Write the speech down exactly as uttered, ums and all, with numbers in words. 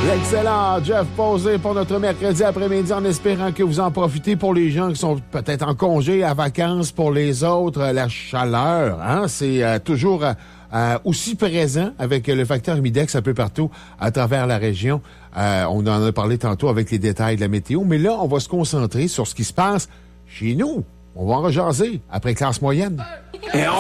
L'excellent Jeff Posé pour notre mercredi après-midi, en espérant que vous en profitez pour les gens qui sont peut-être en congé, à vacances. Pour les autres, la chaleur, hein, c'est euh, toujours euh, aussi présent avec le facteur humidex un peu partout à travers la région. Euh, on en a parlé tantôt avec les détails de la météo, mais là, on va se concentrer sur ce qui se passe chez nous. On va en rejaser après classe moyenne. Et on